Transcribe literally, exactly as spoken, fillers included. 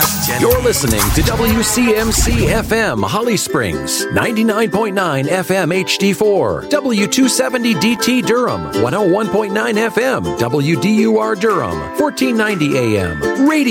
You're listening to W C M C F M Holly Springs, ninety-nine point nine F M H D four, W two seventy D T Durham, one oh one point nine F M W D U R Durham, fourteen ninety A M Radio.